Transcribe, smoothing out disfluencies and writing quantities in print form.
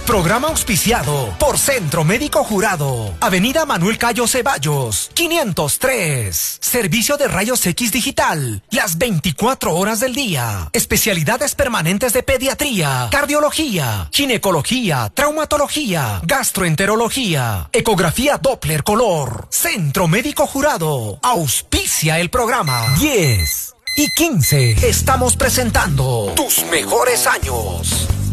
Programa auspiciado por Centro Médico Jurado. Avenida Manuel Cayo Ceballos, 503. Servicio de rayos X digital, las 24 horas del día. Especialidades permanentes de pediatría, cardiología, ginecología, traumatología, gastroenterología, ecografía Doppler color. Centro Médico Jurado. Auspicia el programa. 10 y 15. Estamos presentando tus mejores años.